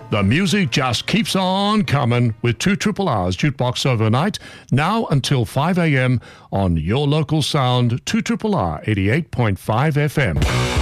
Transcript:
The music just keeps on coming with 2 Triple R's Jukebox Overnight, now until 5 a.m. on your local sound, 2 Triple R 88.5 FM.